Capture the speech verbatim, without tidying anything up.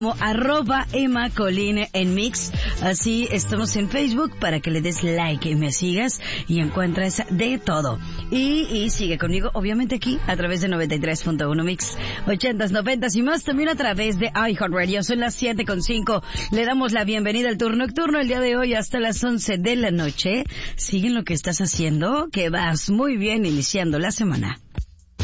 como arroba Emma Colín en Mix. Así estamos en Facebook para que le des like y me sigas y encuentres de todo. Y, y sigue conmigo, obviamente aquí, a través de noventa y tres punto uno Mix, ochentas, noventas y más, también a través de iHeartRadio. Son las siete con cinco. Le damos la bienvenida al turno nocturno el día de hoy hasta las once de la noche. Sigue lo que estás haciendo, que vas muy bien iniciando la semana.